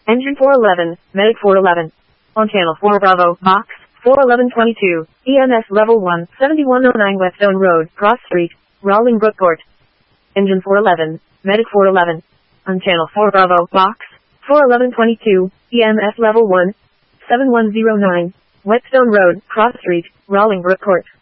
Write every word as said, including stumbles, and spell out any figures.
Engine four eleven, Medic four eleven. On channel four Bravo, box, four eleven twenty-two, E M S level one, seventy-one oh nine Whetstone Road, Cross Street, Rawling Brookport. Engine four eleven, Medic four eleven. On channel four Bravo, box, four eleven twenty-two, E M S level one, seven one oh nine, Whetstone Road, Cross Street, Rawling Brookport.